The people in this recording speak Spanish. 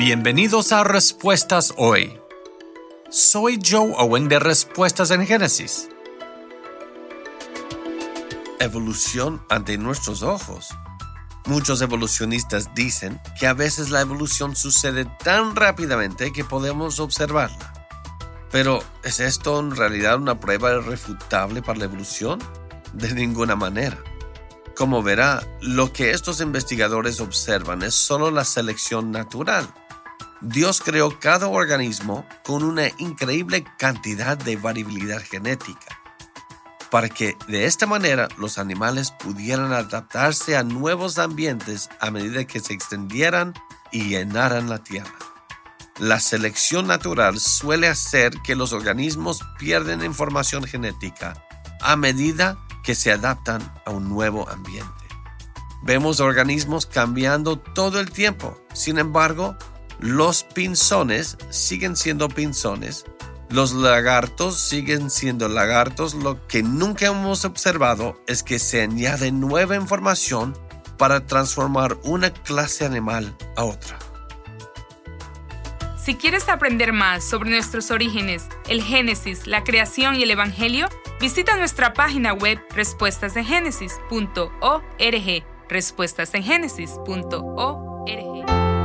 Bienvenidos a Respuestas Hoy. Soy Joe Owen de Respuestas en Génesis. Evolución ante nuestros ojos. Muchos evolucionistas dicen que a veces la evolución sucede tan rápidamente que podemos observarla. Pero, ¿es esto en realidad una prueba irrefutable para la evolución? De ninguna manera. Como verá, lo que estos investigadores observan es solo la selección natural. Dios creó cada organismo con una increíble cantidad de variabilidad genética, para que de esta manera los animales pudieran adaptarse a nuevos ambientes a medida que se extendieran y llenaran la tierra. La selección natural suele hacer que los organismos pierden información genética a medida que se adaptan a un nuevo ambiente. Vemos organismos cambiando todo el tiempo. Sin embargo, los pinzones siguen siendo pinzones. Los lagartos siguen siendo lagartos. Lo que nunca hemos observado es que se añade nueva información para transformar una clase animal a otra. Si quieres aprender más sobre nuestros orígenes, el Génesis, la creación y el Evangelio, visita nuestra página web respuestasengenesis.org, respuestasengenesis.org.